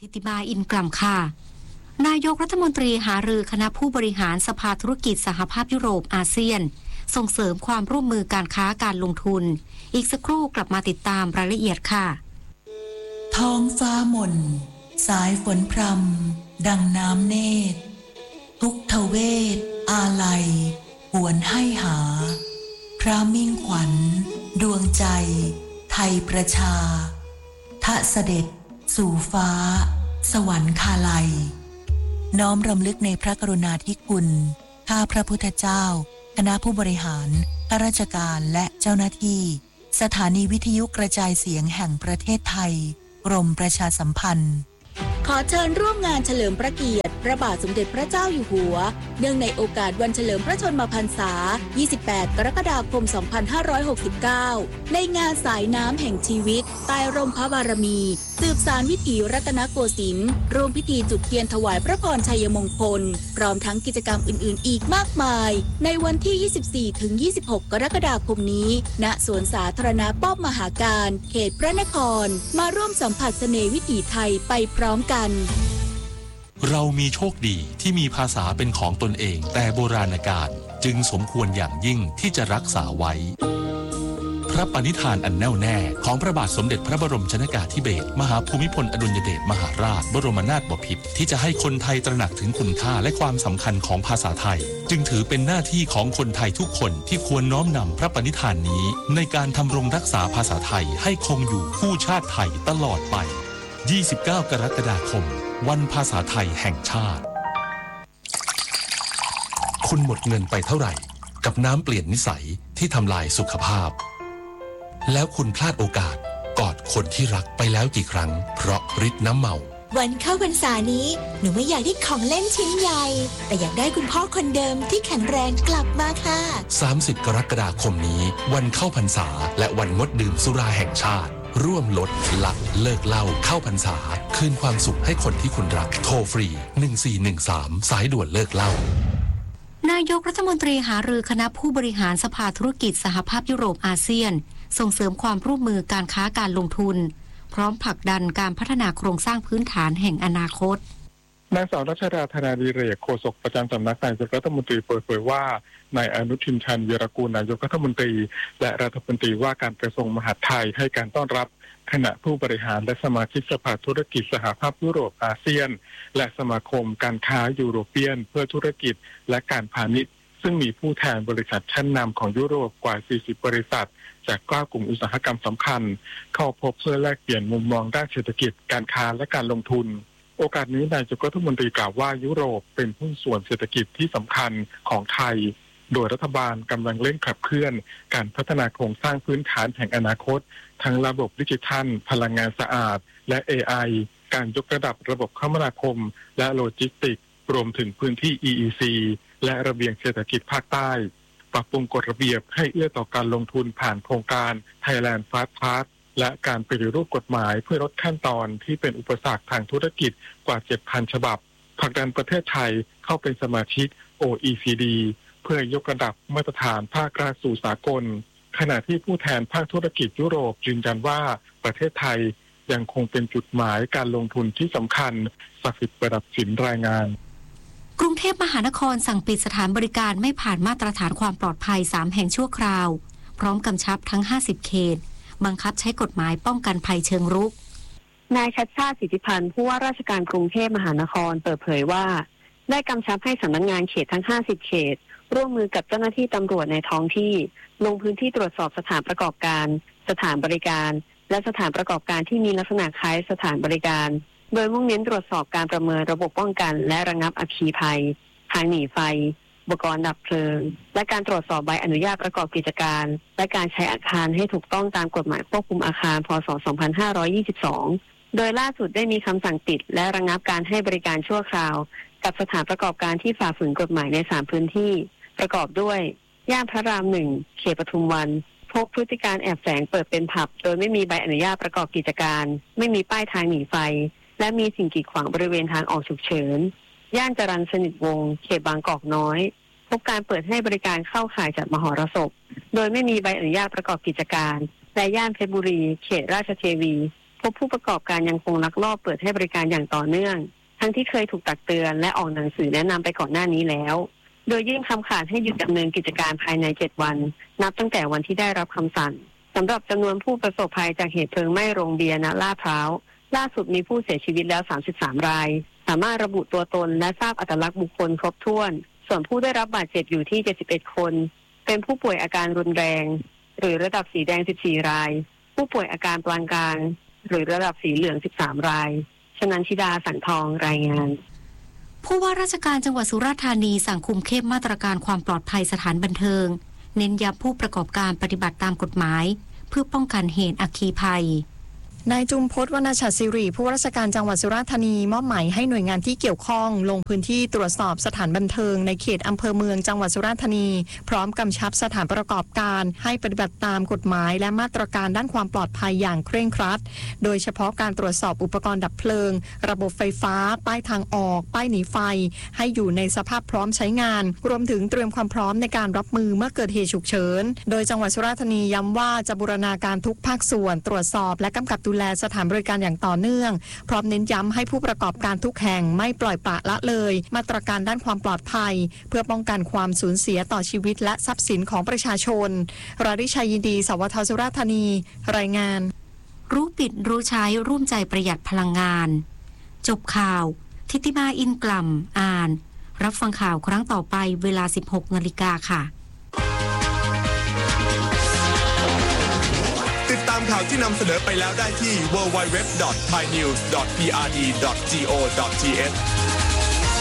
ทิติมาอินกล่ำค่ะนายกรัฐมนตรีหารือคณะผู้บริหารสภาธุรกิจสหภาพยุโรปอาเซียนส่งเสริมความร่วมมือการค้าการลงทุนอีกสักครู่กลับมาติดตามรายละเอียดค่ะท้องฟ้าหม่นสายฝนพรำดังน้ำเนตรทุกทเวทอาลัยหวนให้หาพระมิ่งขวัญดวงใจไทยประชาทะเสด็จสู่ฟ้าสวรรคาลัยน้อมรำลึกในพระกรุณาธิคุณข้าพระพุทธเจ้าคณะผู้บริหารข้าราชการและเจ้าหน้าที่สถานีวิทยุกระจายเสียงแห่งประเทศไทยกรมประชาสัมพันธ์ขอเชิญร่วมงานเฉลิมพระเกียรติพระบาทสมเด็จพระเจ้าอยู่หัวเนื่องในโอกาสวันเฉลิมพระชนมพรรษา 28 กรกฎาคม 2569 ในงานสายน้ำแห่งชีวิตใต้ร่มพระบารมีสืบสานวิถีรัตนโกสินทร์ร่วมพิธีจุดเทียนถวายพระพรชัยมงคลพร้อมทั้งกิจกรรมอื่นๆอีกมากมายในวันที่ 24-26 กรกฎาคมนี้ณสวนสาธารณะป้อมมหาการเขตพระนครมาร่วมสัมผัสเสน่ห์วิถีไทยไปพร้อมกันเรามีโชคดีที่มีภาษาเป็นของตนเองแต่โบราณกาลจึงสมควรอย่างยิ่งที่จะรักษาไว้พระปณิธานอันแน่วแน่ของพระบาทสมเด็จพระบรมชนกาธิเบศรมหาภูมิพลอดุลยเดชมหาราชบรมนาถบพิตรที่จะให้คนไทยตระหนักถึงคุณค่าและความสำคัญของภาษาไทยจึงถือเป็นหน้าที่ของคนไทยทุกคนที่ควรน้อมนำพระปณิธานนี้ในการทำรงรักษาภาษาไทยให้คงอยู่คู่ชาติไทยตลอดไป29 กรกฎาคมวันภาษาไทยแห่งชาติคุณหมดเงินไปเท่าไหร่กับน้ำเปลี่ยนนิสัยที่ทำลายสุขภาพแล้วคุณพลาดโอกาสกอดคนที่รักไปแล้วกี่ครั้งเพราะฤทธิ์น้ำเมาวันเข้าพรรษานี้หนูไม่อยากได้ของเล่นชิ้นใหญ่แต่อยากได้คุณพ่อคนเดิมที่แข็งแรงกลับมาค่ะ 30 กรกฎาคมนี้วันเข้าพรรษาและวันงดดื่มสุราแห่งชาติร่วมลดละเลิกเหล้าเข้าพรรษาคืนความสุขให้คนที่คุณรักโทรฟรี1413สายด่วนเลิกเหล้านายกรัฐมนตรีหารือคณะผู้บริหารสภาธุรกิจสหภาพยุโรปอาเซียนส่งเสริมความร่วมมือการค้าการลงทุนพร้อมผลักดันการพัฒนาโครงสร้างพื้นฐานแห่งอนาคตนางสาวรัชดาธนาดิเรกโฆษกประจำสำนักนายกรัฐมนตรีเปิดเผยว่านายอนุทินชาญวีรกูลนายกรัฐมนตรีและรัฐมนตรีว่าการกระทรวงมหาดไทยให้การต้อนรับคณะผู้บริหารและสมาชิกสภาธุรกิจสหภาพยุโรปอาเซียนและสมาคมการค้ายูโรเปียนเพื่อธุรกิจและการพาณิชย์ซึ่งมีผู้แทนบริษัทชั้นนำของยุโรปกว่า 40 บริษัทจาก9 กลุ่มอุตสาหกรรมสำคัญเข้าพบเพื่อแลกเปลี่ยนมุมมองด้านเศรษฐกิจการค้าและการลงทุนโอกาสนี้นายกรัฐมนตรีกล่าวว่ายุโรปเป็นหุ้นส่วนเศรษฐกิจที่สำคัญของไทยโดยรัฐบาลกำลังเร่งขับเคลื่อนการพัฒนาโครงสร้างพื้นฐานแห่งอนาคตทั้งระบบดิจิทัลพลังงานสะอาดและ AI การยกระดับระบบคมนาคมและโลจิสติกส์รวมถึงพื้นที่ EEC และระเบียงเศรษฐกิจภาคใต้ปรับปรุงกฎระเบียบให้เอื้อต่อการลงทุนผ่านโครงการ Thailand Fast Pass และการปฏิรูปกฎหมายเพื่อลดขั้นตอนที่เป็นอุปสรรคทางธุรกิจกว่า 7,000 ฉบับผลักดันประเทศไทยเข้าเป็นสมาชิก OECD เพื่อยกระดับมาตรฐานภาครัฐสู่สากลขณะที่ผู้แทนภาคธุรกิจยุโรปยืนยันว่าประเทศไทยยังคงเป็นจุดหมายการลงทุนที่สำคัญศักดิ์สิทธิ์ประดับสินรายงานกรุงเทพมหานครสั่งปิดสถานบริการไม่ผ่านมาตรฐานความปลอดภัย3แห่งชั่วคราวพร้อมกำชับทั้ง50เขตบังคับใช้กฎหมายป้องกันภัยเชิงรุกนายชัชชาติสิทธิพันธ์ผู้ว่าราชการกรุงเทพมหานครเปิดเผยว่าได้กำชับให้สำนักงานเขตทั้ง50เขตร่วมมือกับเจ้าหน้าที่ตำรวจในท้องที่ลงพื้นที่ตรวจสอบสถานประกอบการสถานบริการและสถานประกอบการที่มีลักษณะคล้ายสถานบริการโดยมุ่งเน้นตรวจสอบการประเมินระบบป้องกันและระงับอัคคีภัยทางหนีไฟอุปกรณ์ดับเพลิงและการตรวจสอบใบอนุญาตประกอบกิจการและการใช้อาคารให้ถูกต้องตามกฎหมายควบคุมอาคารพ.ศ. 2522โดยล่าสุดได้มีคำสั่งปิดและระงับการให้บริการชั่วคราวกับสถานประกอบการที่ฝ่าฝืนกฎหมายใน3พื้นที่ประกอบด้วยย่านพระราม 1 เขตปทุมวันพบพฤติการแอบแฝงเปิดเป็นผับโดยไม่มีใบอนุญาตประกอบกิจการไม่มีป้ายทางหนีไฟและมีสิ่งกีดขวางบริเวณทางออกฉุกเฉินย่านจรัญสนิทวงศ์เขตบางกอกน้อยพบการเปิดให้บริการเข้าข่ายจัดมหรสพโดยไม่มีใบอนุญาตประกอบกิจการและย่านเพชรบุรีเขตราชเทวีพบผู้ประกอบการยังคงลักลอบเปิดให้บริการอย่างต่อเนื่องทั้งที่เคยถูกตักเตือนและออกหนังสือแนะนำไปก่อนหน้านี้แล้วโดยยื่นคำขาดให้หยุดดำเนินกิจการภายใน7วันนับตั้งแต่วันที่ได้รับคำสั่งสำหรับจำนวนผู้ประสบภัยจากเหตุเพลิงไหม้โรงเบียร์ณลาดพร้าวล่าสุดมีผู้เสียชีวิตแล้ว33รายสามารถระบุตัวตนและทราบอัตลักษณ์บุคคลครบถ้วนส่วนผู้ได้รับบาดเจ็บอยู่ที่71คนเป็นผู้ป่วยอาการรุนแรงหรือระดับสีแดง14รายผู้ป่วยอาการปานกลางหรือระดับสีเหลือง13รายชนันชิดาสังทองรายงานผู้ว่าราชการจังหวัดสุราษฎร์ธานีสั่งคุมเข้มมาตรการความปลอดภัยสถานบันเทิงเน้นย้ำผู้ประกอบการปฏิบัติตามกฎหมายเพื่อป้องกันเหตุอัคคีภัยนายจุมพจน์ วรรณฉัตรศิริผู้ว่าราชการจังหวัดสุราษฎร์ธานีมอบหมายให้หน่วยงานที่เกี่ยวข้องลงพื้นที่ตรวจสอบสถานบันเทิงในเขตอำเภอเมืองจังหวัดสุราษฎร์ธานีพร้อมกำชับสถานประกอบการให้ปฏิบัติตามกฎหมายและมาตรการด้านความปลอดภัยอย่างเคร่งครัดโดยเฉพาะการตรวจสอบอุปกรณ์ดับเพลิงระบบไฟฟ้าป้ายทางออกป้ายหนีไฟให้อยู่ในสภาพพร้อมใช้งานรวมถึงเตรียมความพร้อมในการรับมือเมื่อเกิดเหตุฉุกเฉินโดยจังหวัดสุราษฎร์ธานีย้ำว่าจะบูรณาการทุกภาคส่วนตรวจสอบและกำกับดูแลสถานบริการอย่างต่อเนื่องพร้อมเน้นย้ำให้ผู้ประกอบการทุกแห่งไม่ปล่อยปละละเลยมาตรการด้านความปลอดภัยเพื่อป้องกันความสูญเสียต่อชีวิตและทรัพย์สินของประชาชนราริชัยยินดีสวทสุราษฎร์ธานีรายงานรู้ปิดรู้ใช้ร่วมใจประหยัดพลังงานจบข่าวทิติมาอินกล่ำอ่านรับฟังข่าวครั้งต่อไปเวลา 16 นาฬิกาค่ะติดตามข่าวที่นำเสนอไปแล้วได้ที่ www.thainews.prd.go.th